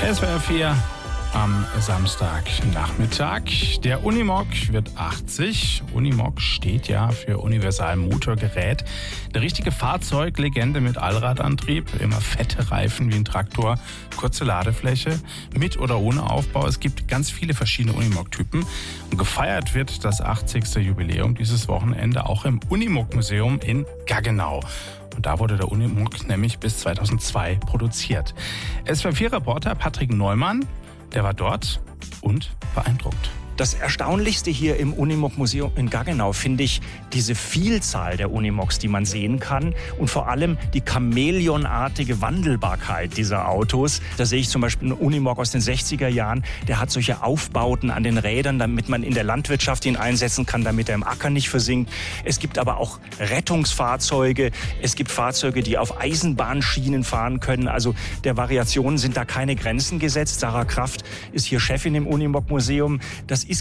SWR 4 am Samstagnachmittag. Der Unimog wird 80. Unimog steht ja für Universal-Motorgerät. Eine richtige Fahrzeuglegende mit Allradantrieb, immer fette Reifen wie ein Traktor, kurze Ladefläche, mit oder ohne Aufbau. Es gibt ganz viele verschiedene Unimog-Typen. Und gefeiert wird das 80. Jubiläum dieses Wochenende auch im Unimog-Museum in Gaggenau. Und da wurde der Unimog nämlich bis 2002 produziert. SWR4-Reporter Patrick Neumann, der war dort und beeindruckt. Das Erstaunlichste hier im Unimog-Museum in Gaggenau finde ich diese Vielzahl der Unimogs, die man sehen kann und vor allem die chamäleonartige Wandelbarkeit dieser Autos. Da sehe ich zum Beispiel einen Unimog aus den 60er Jahren, der hat solche Aufbauten an den Rädern, damit man in der Landwirtschaft ihn einsetzen kann, damit er im Acker nicht versinkt. Es gibt aber auch Rettungsfahrzeuge, es gibt Fahrzeuge, die auf Eisenbahnschienen fahren können. Also der Variationen sind da keine Grenzen gesetzt. Sarah Kraft ist hier Chefin im Unimog-Museum. Das